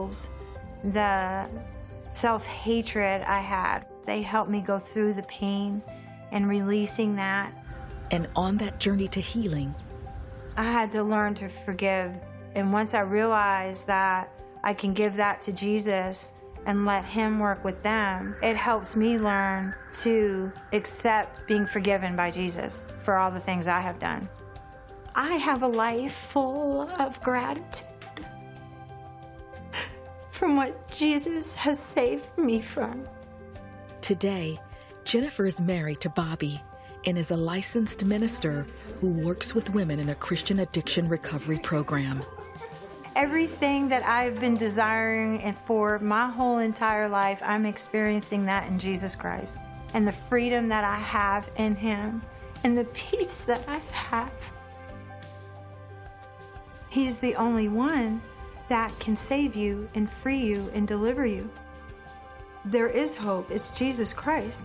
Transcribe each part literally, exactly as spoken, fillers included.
The self-hatred I had, they helped me go through the pain and releasing that. And on that journey to healing, I had to learn to forgive. And once I realized that I can give that to Jesus and let him work with them, it helps me learn to accept being forgiven by Jesus for all the things I have done. I have a life full of gratitude from what Jesus has saved me from. Today, Jennifer is married to Bobby and is a licensed minister who works with women in a Christian addiction recovery program. Everything that I've been desiring and for my whole entire life, I'm experiencing that in Jesus Christ. And the freedom that I have in him and the peace that I have. He's the only one that can save you and free you and deliver you. There is hope. It's Jesus Christ.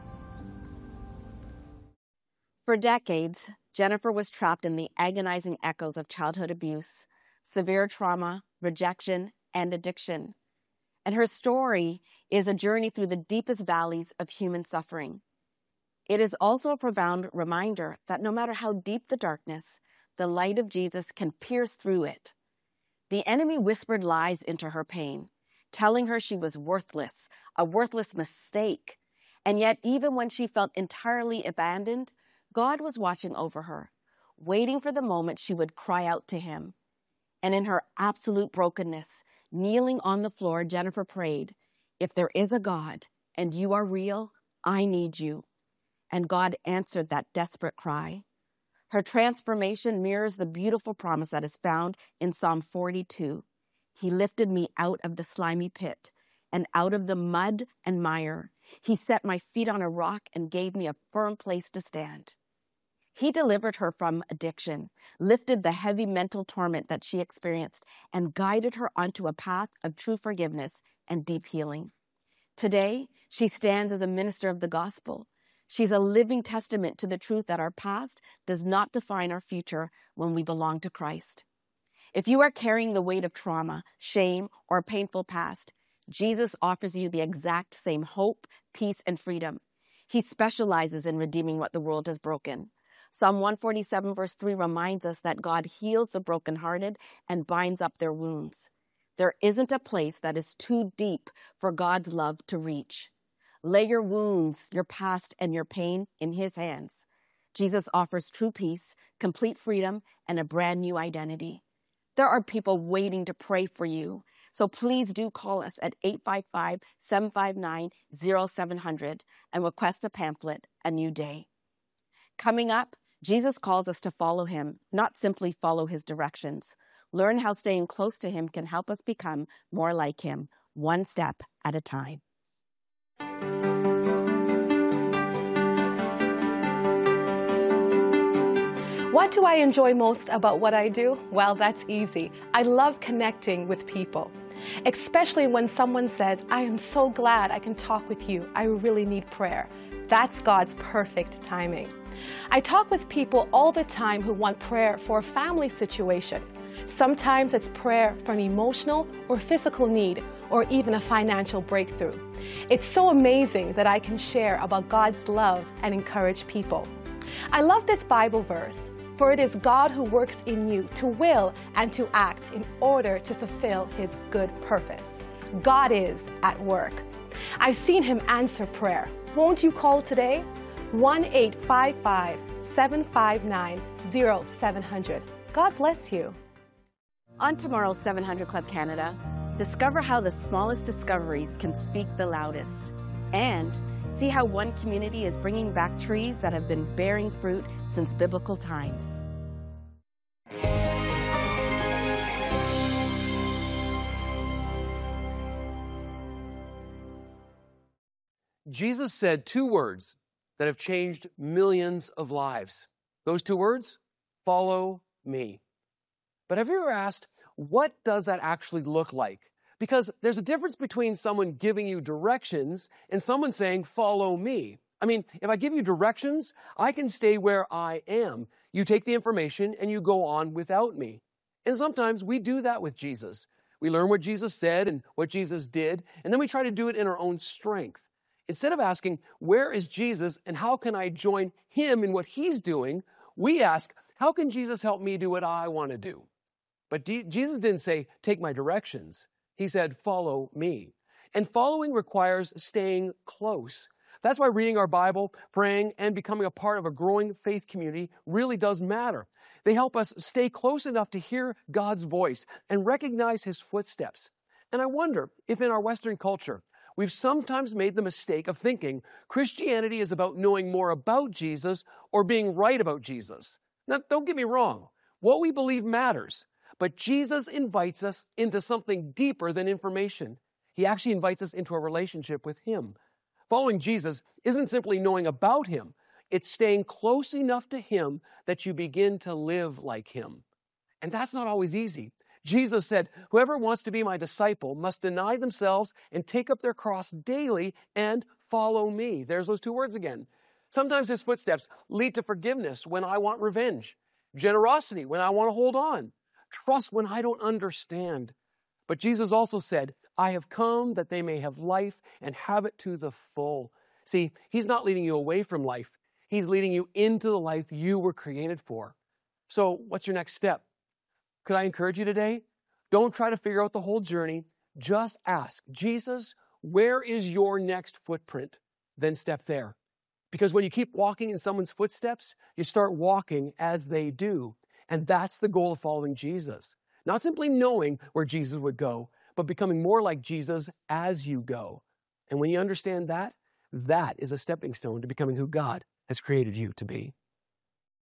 For decades, Jennifer was trapped in the agonizing echoes of childhood abuse, severe trauma, rejection, and addiction. And her story is a journey through the deepest valleys of human suffering. It is also a profound reminder that no matter how deep the darkness, the light of Jesus can pierce through it. The enemy whispered lies into her pain, telling her she was worthless, a worthless mistake. And yet, even when she felt entirely abandoned, God was watching over her, waiting for the moment she would cry out to him. And in her absolute brokenness, kneeling on the floor, Jennifer prayed, "If there is a God and you are real, I need you." And God answered that desperate cry. Her transformation mirrors the beautiful promise that is found in Psalm forty-two. He lifted me out of the slimy pit and out of the mud and mire. He set my feet on a rock and gave me a firm place to stand. He delivered her from addiction, lifted the heavy mental torment that she experienced, and guided her onto a path of true forgiveness and deep healing. Today, she stands as a minister of the gospel. She's a living testament to the truth that our past does not define our future when we belong to Christ. If you are carrying the weight of trauma, shame, or a painful past, Jesus offers you the exact same hope, peace, and freedom. He specializes in redeeming what the world has broken. Psalm one forty-seven verse three reminds us that God heals the brokenhearted and binds up their wounds. There isn't a place that is too deep for God's love to reach. Lay your wounds, your past, and your pain in his hands. Jesus offers true peace, complete freedom, and a brand new identity. There are people waiting to pray for you. So please do call us at eight five five, seven five nine, zero seven zero zero and request the pamphlet, A New Day. Coming up, Jesus calls us to follow him, not simply follow his directions. Learn how staying close to him can help us become more like him, one step at a time. What do I enjoy most about what I do? Well, that's easy. I love connecting with people, especially when someone says, "I am so glad I can talk with you. I really need prayer." That's God's perfect timing. I talk with people all the time who want prayer for a family situation. Sometimes it's prayer for an emotional or physical need, or even a financial breakthrough. It's so amazing that I can share about God's love and encourage people. I love this Bible verse, for it is God who works in you to will and to act in order to fulfill his good purpose. God is at work. I've seen him answer prayer. Won't you call today? one eight five five, seven five nine, zero seven zero zero. God bless you. On tomorrow's seven hundred Club Canada, discover how the smallest discoveries can speak the loudest. And see how one community is bringing back trees that have been bearing fruit since biblical times. Jesus said two words that have changed millions of lives. Those two words, follow me. But have you ever asked, what does that actually look like? Because there's a difference between someone giving you directions and someone saying, follow me. I mean, if I give you directions, I can stay where I am. You take the information and you go on without me. And sometimes we do that with Jesus. We learn what Jesus said and what Jesus did, and then we try to do it in our own strength. Instead of asking, where is Jesus and how can I join him in what he's doing, we ask, how can Jesus help me do what I want to do? But D- Jesus didn't say, take my directions. He said, follow me. And following requires staying close. That's why reading our Bible, praying, and becoming a part of a growing faith community really does matter. They help us stay close enough to hear God's voice and recognize his footsteps. And I wonder if in our Western culture, we've sometimes made the mistake of thinking Christianity is about knowing more about Jesus or being right about Jesus. Now, don't get me wrong. What we believe matters. But Jesus invites us into something deeper than information. He actually invites us into a relationship with him. Following Jesus isn't simply knowing about him. It's staying close enough to him that you begin to live like him. And that's not always easy. Jesus said, whoever wants to be my disciple must deny themselves and take up their cross daily and follow me. There's those two words again. Sometimes his footsteps lead to forgiveness when I want revenge, generosity when I want to hold on, trust when I don't understand. But Jesus also said, I have come that they may have life and have it to the full. See, he's not leading you away from life. He's leading you into the life you were created for. So what's your next step? Could I encourage you today? Don't try to figure out the whole journey. Just ask, Jesus, where is your next footprint? Then step there. Because when you keep walking in someone's footsteps, you start walking as they do. And that's the goal of following Jesus. Not simply knowing where Jesus would go, but becoming more like Jesus as you go. And when you understand that, that is a stepping stone to becoming who God has created you to be.